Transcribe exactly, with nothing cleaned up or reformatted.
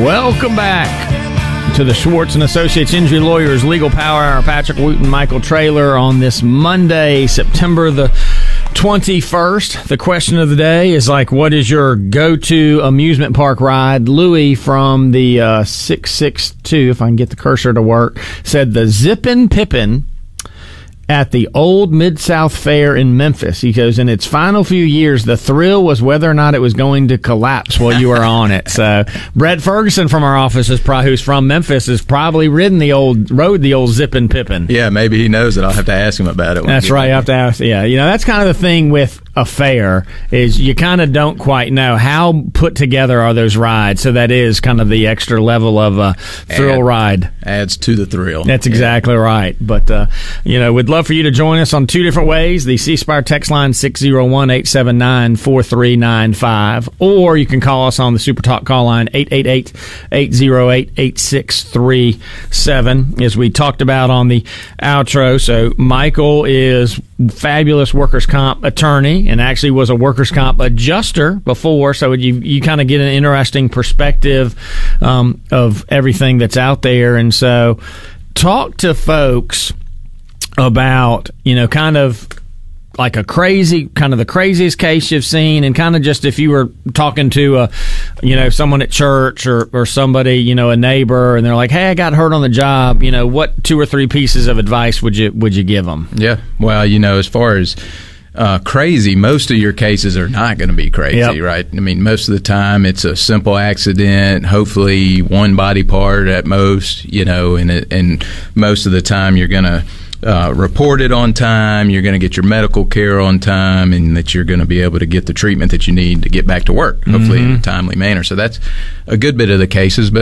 Welcome back to the Schwartz and Associates Injury Lawyers Legal Power Hour. Patrick Wooten, Michael Traylor on this Monday, September the twenty-first. The question of the day is like, what is your go-to amusement park ride? Louis from the uh, six six two, if I can get the cursor to work, said the Zippin' Pippin' at the old Mid-South Fair in Memphis. He goes, in its final few years, the thrill was whether or not it was going to collapse while you were on it. So Brett Ferguson from our office, is probably, who's from Memphis, has probably ridden the old, rode the old Zippin' Pippin. Yeah, maybe he knows it. I'll have to ask him about it. That's right. You have to ask. Yeah, you know, that's kind of the thing with a fair, is you kind of don't quite know how put together are those rides. So that is kind of the extra level of a thrill Add, ride. Adds to the thrill. That's exactly yeah. right. But, uh, you know, we'd love for you to join us on two different ways. The C Spire text line, six oh one, eight seven nine, four three nine five. Or you can call us on the Super Talk call line, eight eight eight, eight oh eight, eight six three seven, as we talked about on the outro. So Michael is fabulous workers' comp attorney and actually was a workers' comp adjuster before, so you you kind of get an interesting perspective um, of everything that's out there. And so talk to folks about, you know, kind of like a crazy, kind of the craziest case you've seen, and kind of just if you were talking to a, you know, someone at church or, or somebody, you know, a neighbor, and they're like, hey, I got hurt on the job, you know, what two or three pieces of advice would you would you give them? Yeah, well, you know, as far as uh, crazy, most of your cases are not going to be crazy, yep. right? I mean, most of the time it's a simple accident, hopefully one body part at most, you know, and it, and most of the time you're going to Uh, report it on time, you're going to get your medical care on time, and that you're going to be able to get the treatment that you need to get back to work, hopefully mm-hmm. in a timely manner. So that's a good bit of the cases. But